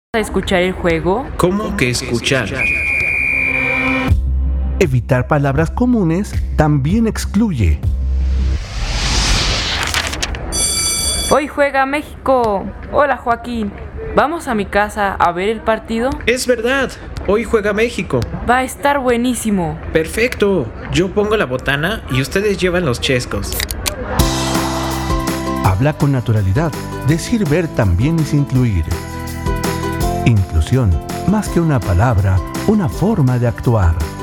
A escuchar el juego. ¿Cómo que escuchar? Evitar palabras comunes también excluye. Hoy juega México. Hola Joaquín. ¿Vamos a mi casa a ver el partido? Es verdad, hoy juega México. Va a estar buenísimo. Perfecto, yo pongo la botana y ustedes llevan los chescos. Habla con naturalidad. Decir ver también es incluir. Inclusión, más que una palabra, una forma de actuar.